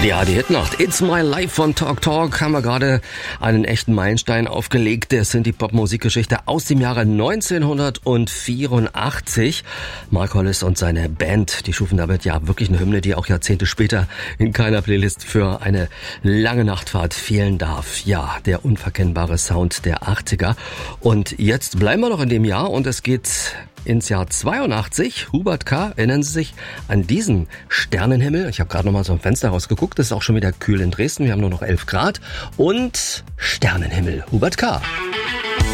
Ja, die Hitnacht It's My Life von Talk Talk haben wir gerade einen echten Meilenstein aufgelegt. Der Synthie-Pop-Musikgeschichte aus dem Jahre 1984. Mark Hollis und seine Band, die schufen damit ja wirklich eine Hymne, die auch Jahrzehnte später in keiner Playlist für eine lange Nachtfahrt fehlen darf. Ja, der unverkennbare Sound der 80er. Und jetzt bleiben wir noch in dem Jahr und es geht ins Jahr 82. Hubert K., erinnern Sie sich an diesen Sternenhimmel? Ich habe gerade noch mal so ein Fenster rausgeguckt. Es ist auch schon wieder kühl in Dresden. Wir haben nur noch 11 Grad. Und Sternenhimmel. Hubert K.